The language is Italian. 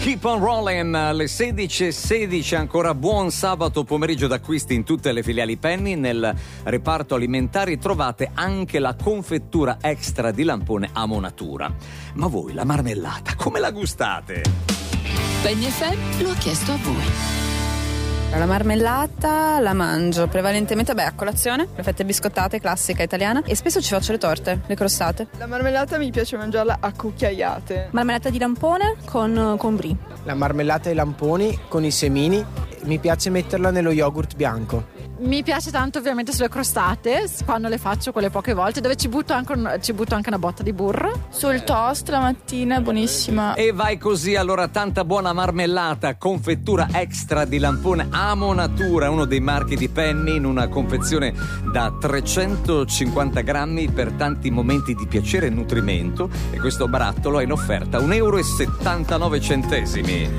Keep on rolling, alle 16:16, ancora buon sabato pomeriggio d'acquisti in tutte le filiali Penny. Nel reparto alimentari trovate anche la confettura extra di Lampone a Monatura. Ma voi la marmellata come la gustate? Penny FM lo ha chiesto a voi. La marmellata la mangio prevalentemente a colazione, le fette biscottate classica italiana, e spesso ci faccio le torte, le crostate. La marmellata mi piace mangiarla a cucchiaiate. Marmellata di lampone con brie. La marmellata ai lamponi con i semini, mi piace metterla nello yogurt bianco. Mi piace tanto ovviamente sulle crostate, quando le faccio quelle poche volte, dove ci butto anche una botta di burro. Sul toast la mattina, buonissima. E vai così, allora, tanta buona marmellata, confettura extra di Lampone a Monatura, uno dei marchi di Penny, in una confezione da 350 grammi per tanti momenti di piacere e nutrimento, e questo barattolo è in offerta €1,79.